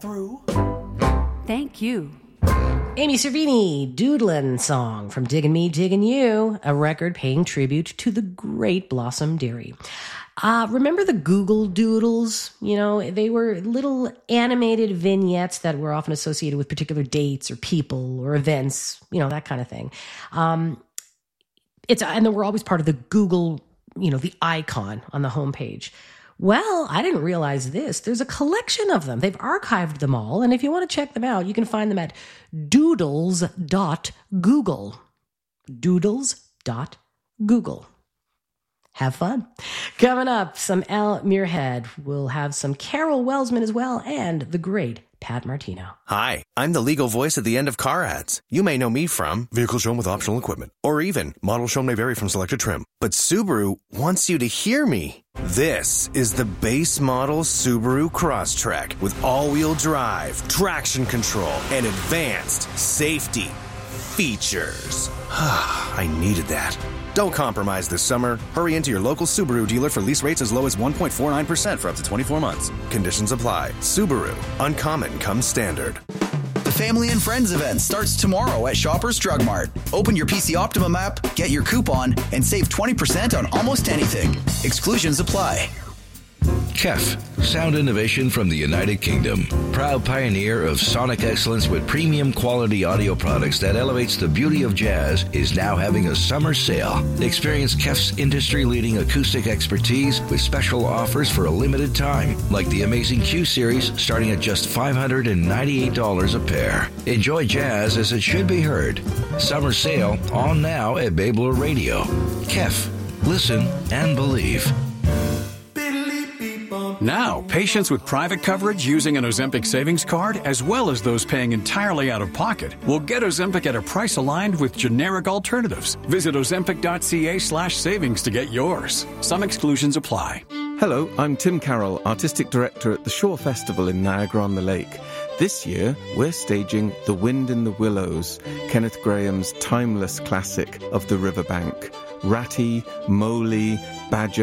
through. Thank you. Amy Cervini, Doodlin' Song from Diggin' Me, Diggin' You, a record paying tribute to the great Blossom Dearie. Remember the Google Doodles? You know, they were little animated vignettes that were often associated with particular dates or people or events, you know, that kind of thing. And they were always part of the Google, you know, the icon on the homepage. Well, I didn't realize this. There's a collection of them. They've archived them all. And if you want to check them out, you can find them at doodles.google. Doodles.google. Have fun. Coming up, some Al Muirhead. We'll have some Carol Welsman as well, and the great Pat Martino. Hi, I'm the legal voice at the end of car ads. You may know me from vehicles shown with optional equipment, or even models shown may vary from selected trim. But Subaru wants you to hear me. This is the base model Subaru Crosstrek with all-wheel drive, traction control, and advanced safety features. I needed that. Don't compromise this summer. Hurry into your local Subaru dealer for lease rates as low as 1.49% for up to 24 months. Conditions apply. Subaru. Uncommon comes standard. The Family and Friends event starts tomorrow at Shoppers Drug Mart. Open your PC Optimum app, get your coupon, and save 20% on almost anything. Exclusions apply. KEF, sound innovation from the United Kingdom. Proud pioneer of sonic excellence with premium quality audio products that elevates the beauty of jazz, is now having a summer sale. Experience KEF's industry-leading acoustic expertise with special offers for a limited time, like the amazing Q Series starting at just $598 a pair. Enjoy jazz as it should be heard. Summer sale on now at Babler Radio. KEF. Listen and believe. Now, patients with private coverage using an Ozempic savings card, as well as those paying entirely out of pocket, will get Ozempic at a price aligned with generic alternatives. Visit ozempic.ca/savings to get yours. Some exclusions apply. Hello, I'm Tim Carroll, Artistic Director at the Shore Festival in Niagara-on-the-Lake. This year, we're staging The Wind in the Willows, Kenneth Grahame's timeless classic of the riverbank. Ratty, Moly, Badger,